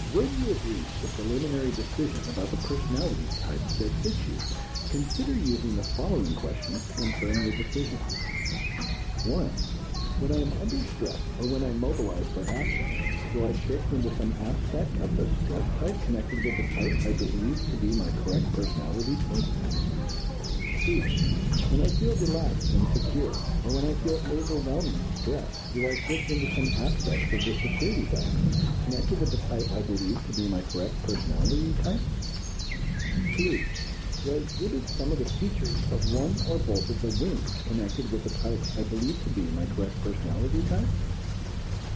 When you have reached a preliminary decision about the personality type that fits you, consider using the following questions to confirm your decision. 1. When I am under stress or when I mobilize for action, do I shift into some aspect of the stress type connected with the type I believe to be my correct personality type? 2. When I feel relaxed and secure, or when I feel overwhelming stress, do I shift into some aspect of the security type connected with the type I believe to be my correct personality type? 3. Do I exhibit some of the features of one or both of the wings connected with the type I believe to be my correct personality type?